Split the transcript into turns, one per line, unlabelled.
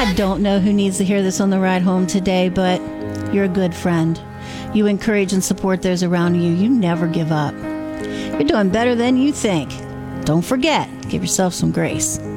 I don't know who needs to hear this on the ride home today, but you're a good friend. You encourage and support those around you. You never give up. You're doing better than you think. Don't forget, give yourself some grace.